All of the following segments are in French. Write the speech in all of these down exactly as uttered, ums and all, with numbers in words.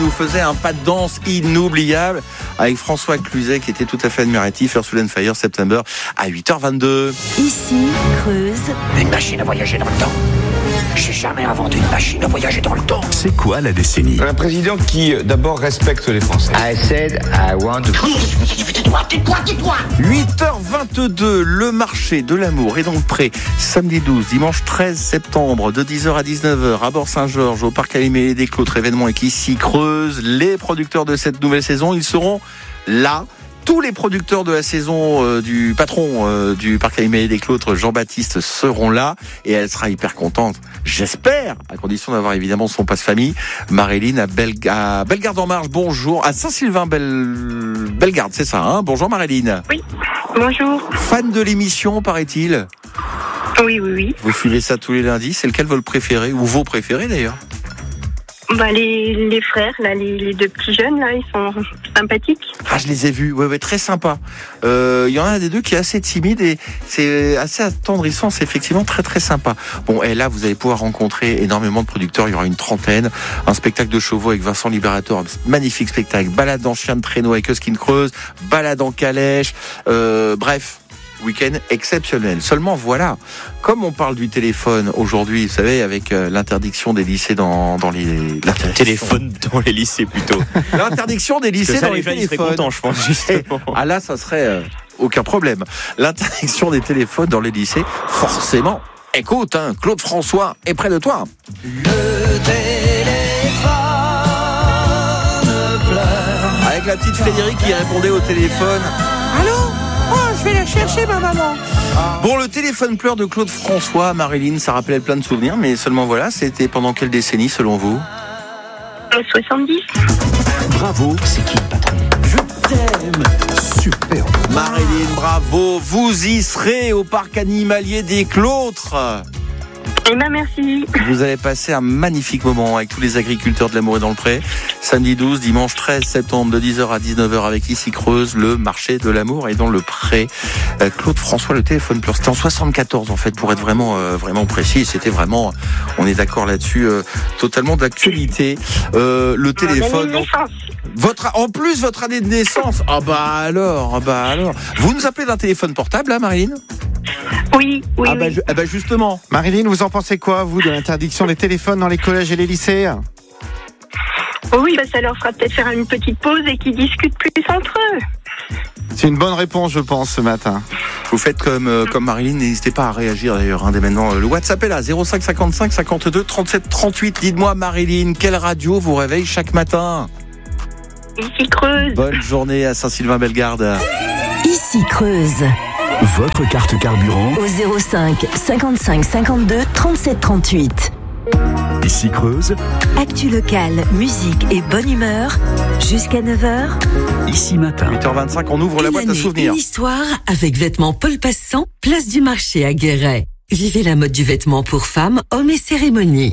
nous faisait un pas de danse inoubliable avec François Cluzet qui était tout à fait admiratif. Earth, Wind and Fire, September à huit heures vingt-deux. Ici, Creuse. Une machine à voyager dans le temps. J'ai jamais inventé une machine à voyager dans le temps. C'est quoi la décennie? Un président qui, d'abord, respecte les Français. I said I want to... Tais-toi, tais-toi, tais-toi. huit heures vingt-deux, le marché de l'amour est dans le pré. Samedi douze, dimanche treize septembre, de dix heures à dix-neuf heures, à Bord-Saint-Georges, au Parc Amélie des Clôtres. Événement avec ici Creuse. Les producteurs de cette nouvelle saison, ils seront là. Tous les producteurs de la saison euh, du patron euh, du Parc Amélie des Clôtres, Jean-Baptiste, seront là et elle sera hyper contente, j'espère, à condition d'avoir évidemment son passe-famille. Marilyn à, Belga- à Bellegarde-en-Marche, bonjour. À Saint-Sylvain-Bellegarde, c'est ça, hein? Bonjour Marilyn. Oui, bonjour. Fan de l'émission, paraît-il? Oui, oui, oui. Vous suivez ça tous les lundis, c'est lequel votre préféré, ou vos préférés d'ailleurs? Bah, les, les frères, là, les, les deux petits jeunes, là, ils sont sympathiques. Ah, je les ai vus, ouais, ouais, très sympa. Il euh, y en a un des deux qui est assez timide et c'est assez attendrissant, c'est effectivement très très sympa. Bon, et là, vous allez pouvoir rencontrer énormément de producteurs, il y aura une trentaine, un spectacle de chevaux avec Vincent Liberator, magnifique spectacle, balade en chien de traîneau avec Euskin Creuse, balade en calèche, euh, bref. Week-end exceptionnel. Seulement voilà, comme on parle du téléphone aujourd'hui, vous savez, avec euh, l'interdiction des lycées dans, dans les... Téléphone dans les lycées plutôt. L'interdiction des lycées ça, dans les, les gens, téléphones. ils seraient contents, je pense, justement. Ah là, ça serait euh, aucun problème. L'interdiction des téléphones dans les lycées, forcément. Écoute, hein, Claude François est près de toi. Le téléphone pleure. Avec la petite Frédéric qui répondait au téléphone. Allô? Oh, je vais la chercher, ma maman. Bon, le téléphone pleure de Claude François, Marilyn, ça rappelait plein de souvenirs, mais seulement voilà, c'était pendant quelle décennie selon vous? soixante-dix. Bravo, c'est qui le patron? Je t'aime. Super. Marilyn, bravo, vous y serez au parc animalier des Clôtres. Eh ben, merci. Vous allez passer un magnifique moment avec tous les agriculteurs de l'amour et dans le pré. Samedi douze, dimanche treize septembre, de dix heures à dix-neuf heures avec ici Creuse, le marché de l'amour et dans le pré. Euh, Claude François, le téléphone pleure. C'était en soixante-quatorze en fait, pour être vraiment euh, vraiment précis. C'était vraiment, on est d'accord là-dessus, euh, totalement d'actualité. Euh, le téléphone. Donc, votre, en plus votre année de naissance. Ah bah alors, ah bah alors. Vous nous appelez d'un téléphone portable, là, Marilyn? Oui, oui, ah bah, oui. ju- ah bah justement. Marilyn, vous en pensez quoi, vous, de l'interdiction des téléphones dans les collèges et les lycées? Oui, bah, ça leur fera peut-être faire une petite pause et qu'ils discutent plus entre eux. C'est une bonne réponse, je pense, ce matin. Vous faites comme, euh, comme Marilyn, n'hésitez pas à réagir d'ailleurs, hein, dès maintenant. Le WhatsApp est là, zéro cinq cinquante-cinq cinquante-deux trente-sept trente-huit. Dites-moi, Marilyn, quelle radio vous réveille chaque matin? Ici Creuse. Bonne journée à Saint-Sylvain-Bellegarde. Ici Creuse. Votre carte carburant. Au zéro cinq cinquante-cinq cinquante-deux trente-sept trente-huit. Ici Creuse. Actu locale, musique et bonne humeur. Jusqu'à neuf heures. Ici matin. huit heures vingt-cinq, on ouvre la Une boîte à année, souvenirs. Une histoire avec vêtements Paul Passant, place du marché à Guéret. Vivez la mode du vêtement pour femmes, hommes et cérémonies.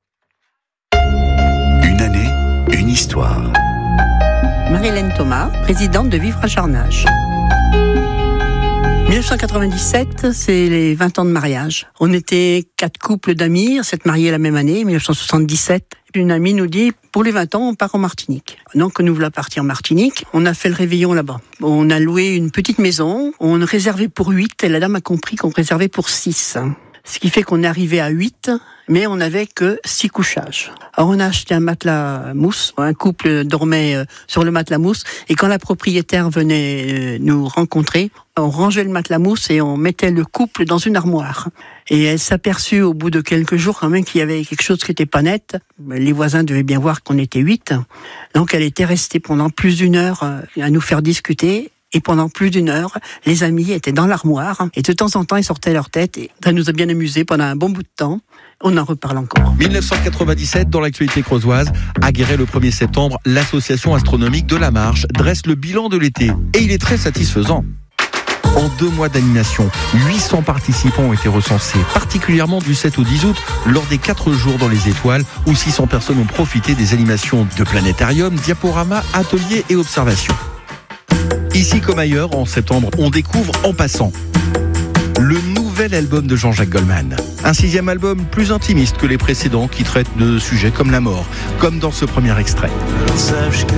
Une année, une histoire. Marie-Hélène Thomas, présidente de Vivre à Charnage. dix-neuf cent quatre-vingt-dix-sept, c'est les vingt ans de mariage. On était quatre couples d'amis, on s'est mariés la même année, dix-neuf cent soixante-dix-sept. Une amie nous dit, pour les vingt ans, on part en Martinique. Donc, nous voulons partir en Martinique. On a fait le réveillon là-bas. On a loué une petite maison, on réservait pour huit, et la dame a compris qu'on réservait pour six. Ce qui fait qu'on est arrivé à huit, mais on n'avait que six couchages. Alors on a acheté un matelas mousse, un couple dormait sur le matelas mousse, et quand la propriétaire venait nous rencontrer, on rangeait le matelas mousse et on mettait le couple dans une armoire. Et elle s'aperçut au bout de quelques jours quand même qu'il y avait quelque chose qui n'était pas net. Les voisins devaient bien voir qu'on était huit. Donc elle était restée pendant plus d'une heure à nous faire discuter. Et pendant plus d'une heure, les amis étaient dans l'armoire. Et de temps en temps, ils sortaient leur tête. Et ça nous a bien amusés pendant un bon bout de temps. On en reparle encore. dix-neuf cent quatre-vingt-dix-sept, dans l'actualité creusoise, à Guéret le premier septembre, l'association astronomique de la Marche dresse le bilan de l'été. Et il est très satisfaisant. En deux mois d'animation, huit cents participants ont été recensés, particulièrement du sept au dix août, lors des quatre jours dans les étoiles, où six cents personnes ont profité des animations de planétarium, diaporama, ateliers et observations. Ici comme ailleurs, en septembre, on découvre en passant le nouvel nouvel album de Jean-Jacques Goldman. Un sixième album plus intimiste que les précédents qui traite de sujets comme la mort, comme dans ce premier extrait. Sache que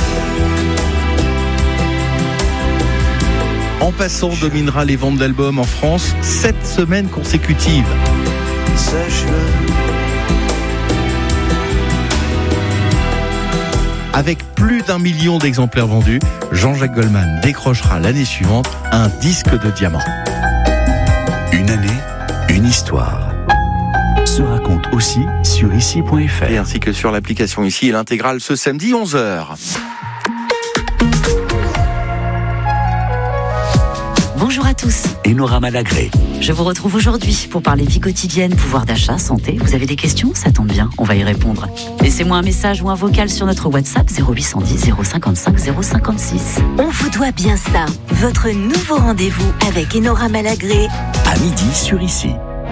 En passant dominera les ventes d'albums en France sept semaines consécutives. sache-le. Avec plus d'un million d'exemplaires vendus, Jean-Jacques Goldman décrochera l'année suivante un disque de diamant. Une année, une histoire. Se raconte aussi sur ici point f r. Et ainsi que sur l'application Ici et l'intégrale ce samedi onze heures. Bonjour à tous. Enora Malagré. Je vous retrouve aujourd'hui pour parler vie quotidienne, pouvoir d'achat, santé. Vous avez des questions? Ça tombe bien, on va y répondre. Laissez-moi un message ou un vocal sur notre WhatsApp zéro huit cent dix zéro cinquante-cinq zéro cinquante-six. On vous doit bien ça. Votre nouveau rendez-vous avec Enora Malagré. À midi sur Ici.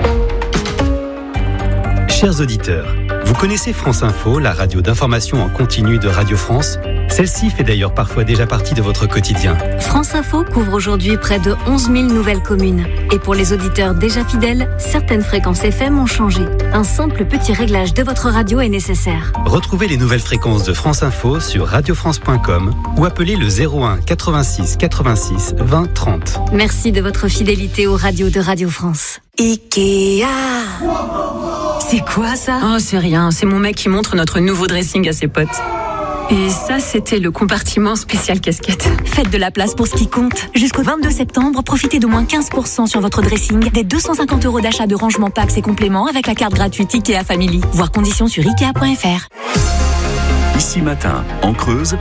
Chers auditeurs, vous connaissez France Info, la radio d'information en continu de Radio France? Celle-ci fait d'ailleurs parfois déjà partie de votre quotidien. France Info couvre aujourd'hui près de onze mille nouvelles communes. Et pour les auditeurs déjà fidèles, certaines fréquences F M ont changé. Un simple petit réglage de votre radio est nécessaire. Retrouvez les nouvelles fréquences de France Info sur radio france point com ou appelez le zéro un quatre-vingt-six quatre-vingt-six vingt trente. Merci de votre fidélité aux radios de Radio France. Ikea. C'est quoi ça? Oh, c'est rien, c'est mon mec qui montre notre nouveau dressing à ses potes. Et ça, c'était le compartiment spécial casquette. Faites de la place pour ce qui compte. Jusqu'au vingt-deux septembre, profitez d'au moins quinze pour cent sur votre dressing, des deux cent cinquante euros d'achat de rangement packs et compléments avec la carte gratuite Ikea Family. Voir conditions sur ikea point f r. Ici Matin, en Creuse,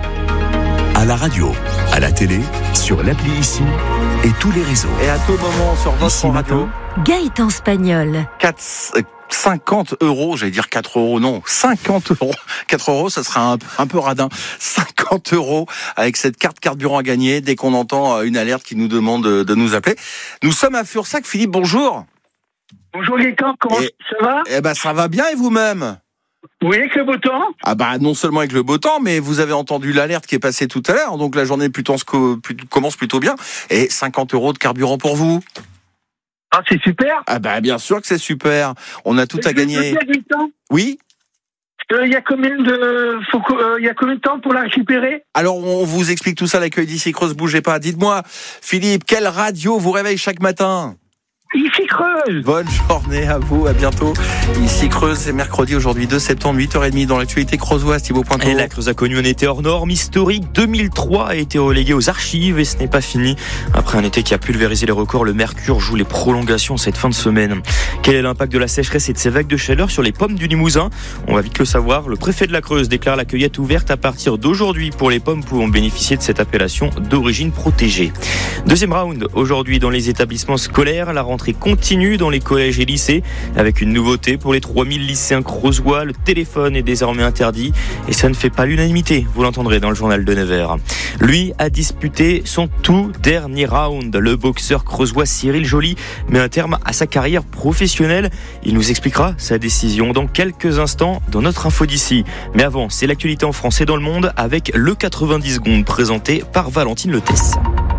à la radio, à la télé, sur l'appli Ici et tous les réseaux. Et à tout moment sur votre Ici radio. Gaëtan Spagnol. quatre, cinquante euros, j'allais dire quatre euros, non, cinquante euros. quatre euros, ça sera un, un peu radin. cinquante euros avec cette carte carburant à gagner dès qu'on entend une alerte qui nous demande de, de nous appeler. Nous sommes à Fursac. Philippe, bonjour. Bonjour Gaëtan, comment et, ça va? Eh ben, ça va bien et vous-même? Oui, avec le beau temps. Ah bah non seulement avec le beau temps, mais vous avez entendu l'alerte qui est passée tout à l'heure, donc la journée plutôt, plutôt, commence plutôt bien. Et cinquante euros de carburant pour vous. Ah, c'est super. Ah bah bien sûr que c'est super. On a tout à gagner. Oui. Il euh, y a combien de, faut, euh, y a combien de temps pour la récupérer? Alors on vous explique tout ça à l'accueil d'Ici Creuse. Bougez pas. Dites-moi, Philippe, quelle radio vous réveille chaque matin? Ici Creuse. Bonne journée à vous, à bientôt. Ici Creuse, c'est mercredi aujourd'hui, deux septembre, huit heures trente dans l'actualité creusoise. Thibaut Pointeau. Et la Creuse a connu un été hors norme historique. deux mille trois a été relégué aux archives et ce n'est pas fini. Après un été qui a pulvérisé les records, le Mercure joue les prolongations cette fin de semaine. Quel est l'impact de la sécheresse et de ces vagues de chaleur sur les pommes du Limousin? On va vite le savoir. Le préfet de la Creuse déclare la cueillette ouverte à partir d'aujourd'hui pour les pommes pouvant bénéficier de cette appellation d'origine protégée. Deuxième round aujourd'hui dans les établissements scolaires. La rentrée continue dans les collèges et lycées avec une nouveauté pour les trois mille lycéens creusois. Le téléphone est désormais interdit et ça ne fait pas l'unanimité. Vous l'entendrez dans le journal de neuf heures. Lui a disputé son tout dernier round. Le boxeur creusois Cyril Joly met un terme à sa carrière professionnelle. Il nous expliquera sa décision dans quelques instants dans notre info d'ici. Mais avant, c'est l'actualité en France et dans le monde avec le quatre-vingt-dix secondes présenté par Valentine Lettès.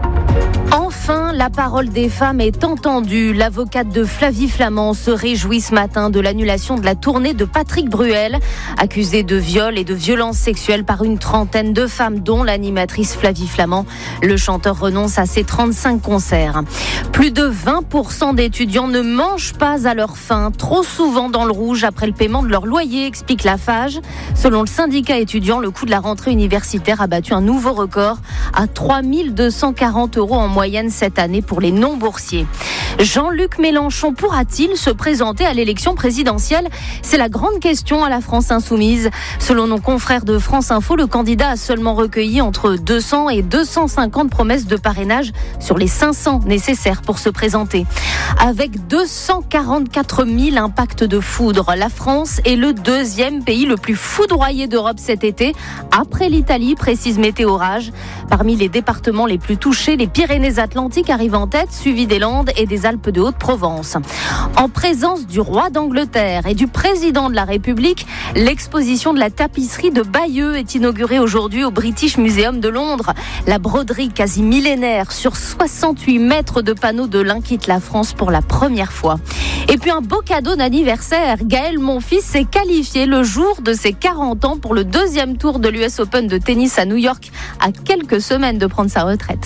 Enfin, la parole des femmes est entendue. L'avocate de Flavie Flament se réjouit ce matin de l'annulation de la tournée de Patrick Bruel, accusé de viol et de violences sexuelles par une trentaine de femmes, dont l'animatrice Flavie Flament. Le chanteur renonce à ses trente-cinq concerts. Plus de vingt pour cent d'étudiants ne mangent pas à leur faim, trop souvent dans le rouge après le paiement de leur loyer, explique la Fage. Selon le syndicat étudiant, le coût de la rentrée universitaire a battu un nouveau record à trois mille deux cent quarante euros en moyenne cette année pour les non-boursiers. Jean-Luc Mélenchon pourra-t-il se présenter à l'élection présidentielle? C'est la grande question à la France Insoumise. Selon nos confrères de France Info, le candidat a seulement recueilli entre deux cents et deux cent cinquante promesses de parrainage sur les cinq cents nécessaires pour se présenter. Avec deux cent quarante-quatre mille impacts de foudre, la France est le deuxième pays le plus foudroyé d'Europe cet été, après l'Italie, précise Météorage. Parmi les départements les plus touchés, les Pyrénées-Atlantiques qui arrive en tête, suivi des Landes et des Alpes de Haute-Provence. En présence du roi d'Angleterre et du président de la République, l'exposition de la tapisserie de Bayeux est inaugurée aujourd'hui au British Museum de Londres. La broderie quasi millénaire sur soixante-huit mètres de panneaux de l'Ain quitte la France pour la première fois. Et puis un beau cadeau d'anniversaire. Gaël Monfils s'est qualifié le jour de ses quarante ans pour le deuxième tour de l'U S Open de tennis à New York, à quelques semaines de prendre sa retraite.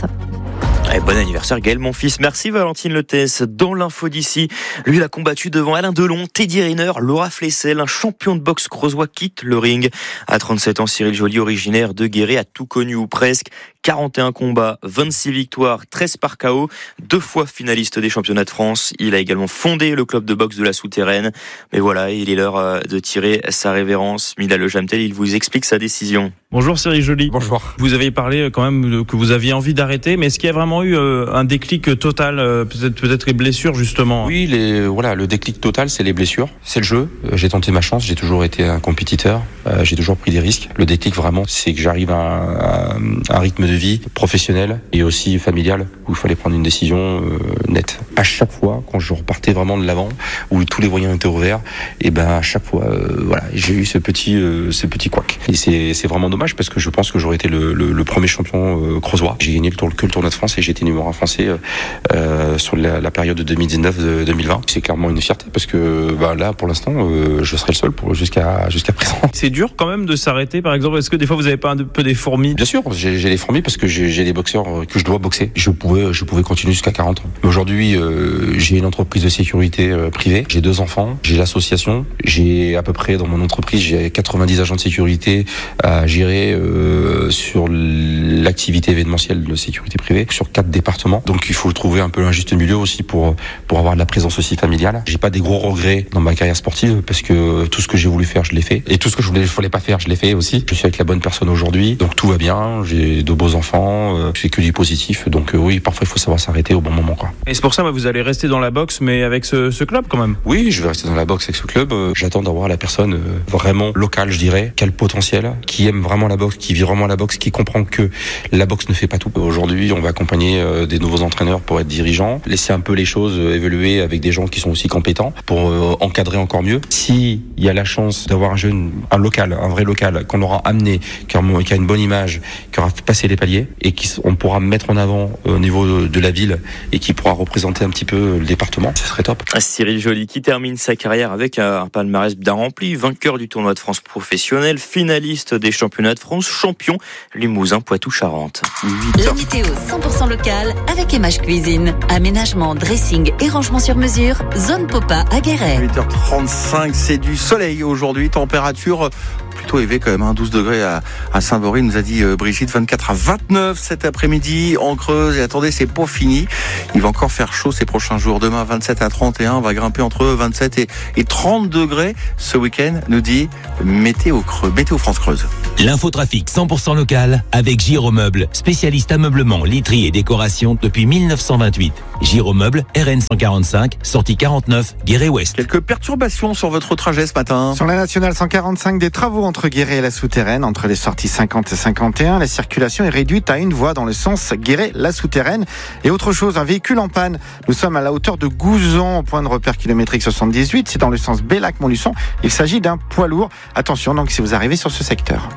Et bon anniversaire Gaël Monfils. Merci Valentine Lettès. Dans l'info d'ici, lui il a combattu devant Alain Delon, Teddy Riner, Laura Flessel, un champion de boxe creusois quitte le ring. À trente-sept ans, Cyril Joly, originaire de Guéret, a tout connu ou presque. quarante et un combats, vingt-six victoires, treize par K O, deux fois finaliste des championnats de France. Il a également fondé le club de boxe de la Souterraine. Mais voilà, il est l'heure de tirer sa révérence. Mila Le Jamtel, il vous explique sa décision. Bonjour Cyril Joly. Bonjour. Vous avez parlé quand même que vous aviez envie d'arrêter, mais est-ce qu'il y a vraiment eu un déclic total, peut-être peut-être les blessures justement? Oui, les, voilà, le déclic total, c'est les blessures, c'est le jeu. J'ai tenté ma chance, j'ai toujours été un compétiteur, j'ai toujours pris des risques. Le déclic vraiment, c'est que j'arrive à un, à un rythme de vie professionnel et aussi familial où il fallait prendre une décision euh, nette. À chaque fois, quand je repartais vraiment de l'avant, où tous les voyants étaient ouverts, et ben à chaque fois, euh, voilà, j'ai eu ce petit, euh, ce petit couac. Et c'est, c'est vraiment dommage parce que je pense que j'aurais été le, le, le premier champion euh, creusois. J'ai gagné le tour, que le tournoi de France et j'ai été numéro un français euh, sur la, la période de deux mille dix-neuf deux mille vingt. C'est clairement une fierté parce que bah, là, pour l'instant, euh, je serai le seul pour jusqu'à jusqu'à présent. C'est dur quand même de s'arrêter, par exemple. Est-ce que des fois vous avez pas un peu des fourmis? Bien sûr, j'ai, j'ai des fourmis parce que j'ai, j'ai des boxeurs que je dois boxer. Je pouvais, je pouvais continuer jusqu'à quarante ans. Mais aujourd'hui, euh, j'ai une entreprise de sécurité euh, privée. J'ai deux enfants. J'ai l'association. J'ai à peu près dans mon entreprise, j'ai quatre-vingt-dix agents de sécurité à gérer euh, sur l'activité événementielle de sécurité privée sur quatre départements. Donc il faut trouver un peu un juste milieu aussi pour pour avoir de la présence aussi familiale. J'ai pas des gros regrets dans ma carrière sportive parce que tout ce que j'ai voulu faire, je l'ai fait. Et tout ce que je voulais, je voulais pas faire, je l'ai fait aussi. Je suis avec la bonne personne aujourd'hui. Donc tout va bien. J'ai de beaux enfants. Euh, c'est que du positif. Donc euh, oui, parfois il faut savoir s'arrêter au bon moment, quoi. Et c'est pour ça que vous allez rester dans la boxe, mais avec ce, ce club quand même. Oui, je vais rester dans la boxe avec ce club. Euh, j'attends d'avoir la personne euh, vraiment locale, je dirais, qui a le potentiel, qui aime vraiment la boxe, qui vit vraiment la boxe, qui comprend que la boxe ne fait pas tout. Aujourd'hui, on va accompagner euh, des nouveaux entraîneurs pour être dirigeants, laisser un peu les choses euh, évoluer avec des gens qui sont aussi compétents pour euh, encadrer encore mieux. Si il y a la chance d'avoir un jeune, un local, un vrai local, qu'on aura amené, qui a, qui a une bonne image, qui aura passé les paliers et qu'on pourra mettre en avant au niveau de, de la ville et qui pourra représenter un petit peu le département, ce serait top. Cyril Joly qui termine sa carrière avec un palmarès bien rempli, vainqueur du tournoi de France professionnel, finaliste des championnats de France, champion Limousin Poitou-Charentes. La météo cent pour cent locale avec M H Cuisine. Aménagement, dressing et rangement sur mesure, zone Popa à Guéret. huit heures trente-cinq, c'est du soleil aujourd'hui, température plutôt élevée quand même, hein, douze degrés à, à Saint-Vaury, nous a dit euh, Brigitte, vingt-quatre à vingt-neuf cet après-midi en Creuse. Et attendez, c'est pas fini, il va encore faire chaud ces prochains jours. Demain, vingt-sept à trente et un, on va grimper entre vingt-sept et, et trente degrés ce week-end, nous dit Météo Creux, Météo France Creuse. L'infotrafic cent pour cent local avec Giromeuble, spécialiste ameublement, literie et décoration depuis mille neuf cent vingt-huit. Giromeuble, R N cent quarante-cinq, sortie quarante-neuf, Guéret-Ouest. Quelques perturbations sur votre trajet ce matin. Sur la nationale cent quarante-cinq, des travaux entre Guéret et la Souterraine, entre les sorties cinquante et cinquante et un. La circulation est réduite à une voie dans le sens Guéret-la Souterraine. Et autre chose, un véhicule en panne. Nous sommes à la hauteur de Gouzon, au point de repère kilométrique soixante-dix-huit. C'est dans le sens Bellac-Montluçon. Il s'agit d'un poids lourd. Attention donc si vous arrivez sur ce secteur.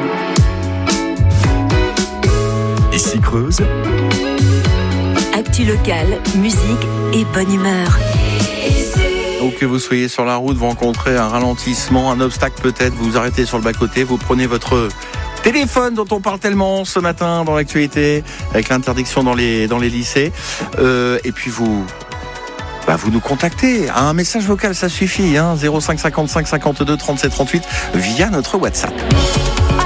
Ici Creuse. Actu locale, musique et bonne humeur. Ou que vous soyez sur la route, vous rencontrez un ralentissement, un obstacle peut-être, vous vous arrêtez sur le bas-côté, vous prenez votre téléphone dont on parle tellement ce matin dans l'actualité, avec l'interdiction dans les, dans les lycées, euh, et puis vous... Bah vous nous contactez, un message vocal ça suffit, hein, zéro cinq cinquante-cinq cinquante-deux trente-sept trente-huit via notre WhatsApp.